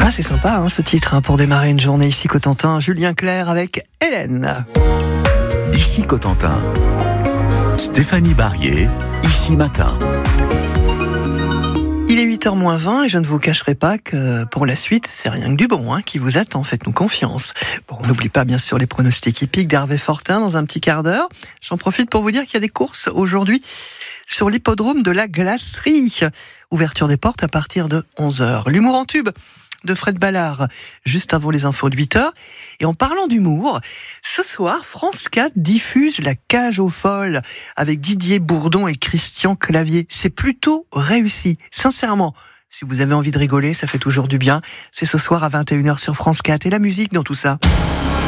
Ah, c'est sympa ce titre pour démarrer une journée ici Cotentin. Julien Clerc avec Hélène. Ici Cotentin. Stéphanie Barrier, ici matin. Il est 8h moins 20 et je ne vous cacherai pas que pour la suite, c'est rien que du bon qui vous attend. Faites-nous confiance. Bon, on n'oublie pas bien sûr les pronostics hippiques d'Hervé Fortin dans un petit quart d'heure. J'en profite pour vous dire qu'il y a des courses aujourd'hui sur l'hippodrome de la Glacerie. Ouverture des portes à partir de 11h. L'humour en tube de Fred Ballard, juste avant les infos de 8h. Et en parlant d'humour, ce soir, France 4 diffuse La Cage aux Folles avec Didier Bourdon et Christian Clavier. C'est plutôt réussi, sincèrement. Si vous avez envie de rigoler, ça fait toujours du bien. C'est ce soir à 21h sur France 4. Et la musique dans tout ça.